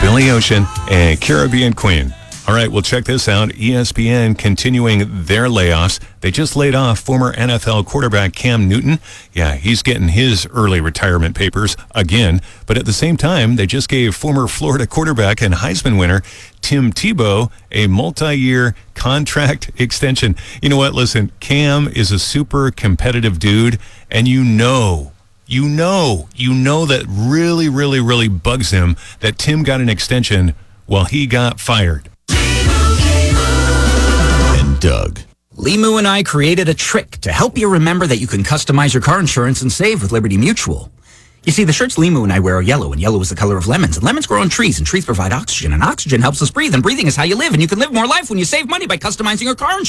Billy Ocean and Caribbean Queen. All right, well, check this out. ESPN continuing their layoffs. They just laid off former NFL quarterback Cam Newton. Yeah, he's getting his early retirement papers again. But at the same time, they just gave former Florida quarterback and Heisman winner Tim Tebow a multi-year contract extension. You know what? Listen, Cam is a super competitive dude, and you know that really, really, really bugs him that Tim got an extension while he got fired. And Doug. Limu and I created a trick to help you remember that you can customize your car insurance and save with Liberty Mutual. You see, the shirts Limu and I wear are yellow, and yellow is the color of lemons. And lemons grow on trees, and trees provide oxygen, and oxygen helps us breathe. And breathing is how you live, and you can live more life when you save money by customizing your car insurance.